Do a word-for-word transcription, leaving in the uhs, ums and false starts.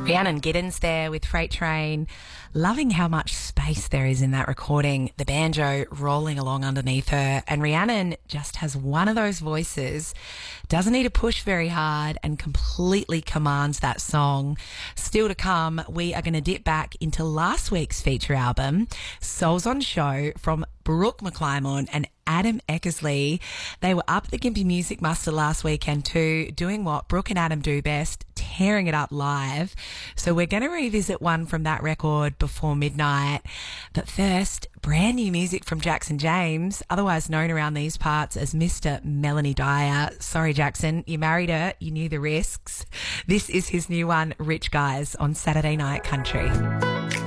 Rhiannon Giddens there with Freight Train. Loving how much space there is in that recording. The banjo rolling along underneath her. And Rhiannon just has one of those voices, doesn't need to push very hard, and completely commands that song. Still to come, we are going to dip back into last week's feature album, Souls on Show, from Brooke McClymont and Adam Eckersley. They were up at the Gympie Music Muster last weekend too, doing what Brooke and Adam do best, tearing it up live. So we're going to revisit one from that record before midnight. But first, brand new music from Jackson James, otherwise known around these parts as Mister Melanie Dyer. Sorry, Jackson, you married her, you knew the risks. This is his new one, Rich Guys, on Saturday Night Country.